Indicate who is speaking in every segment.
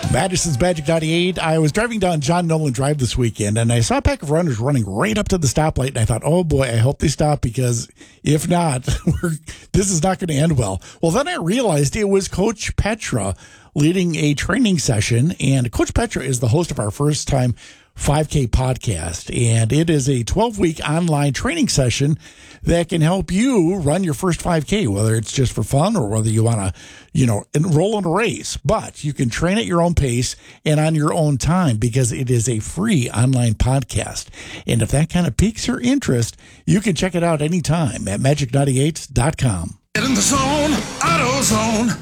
Speaker 1: Madison's Magic 98. I was driving down John Nolan Drive this weekend, and I saw a pack of runners running right up to the stoplight, and I thought, oh boy, I hope they stop, because if not, this is not going to end well. Well, then I realized it was Coach Petra leading a training session, and Coach Petra is the host of our first time 5K podcast, and it is a 12-week online training session that can help you run your first 5K, whether it's just for fun or whether you want to, enroll in a race. But you can train at your own pace and on your own time, because it is a free online podcast. And if that kind of piques your interest, you can check it out anytime at magic98.com.
Speaker 2: Get in the zone, AutoZone.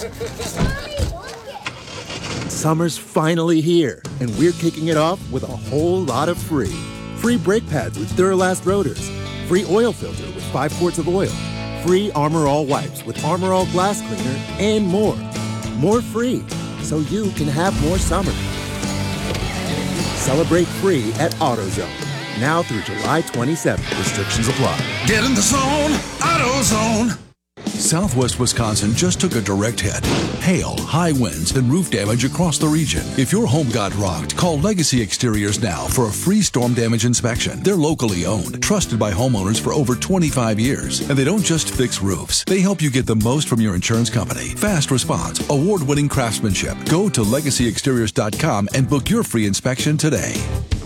Speaker 3: Summer's finally here, and we're kicking it off with a whole lot of free. Free brake pads with Duralast rotors. Free oil filter with 5 quarts of oil. Free Armor All wipes with Armor All glass cleaner, and more. More free, so you can have more summer. Celebrate free at AutoZone. Now through July 27th. Restrictions apply.
Speaker 2: Get in the zone, AutoZone.
Speaker 4: Southwest Wisconsin just took a direct hit. Hail, high winds, and roof damage across the region. If your home got rocked, call Legacy Exteriors now for a free storm damage inspection. They're locally owned, trusted by homeowners for over 25 years. And they don't just fix roofs. They help you get the most from your insurance company. Fast response, award-winning craftsmanship. Go to legacyexteriors.com and book your free inspection today.